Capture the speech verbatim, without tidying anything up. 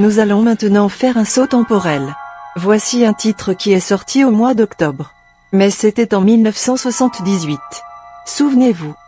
Nous allons maintenant faire un saut temporel. Voici un titre qui est sorti au mois d'octobre. Mais c'était en mille neuf cent soixante-dix-huit. Souvenez-vous.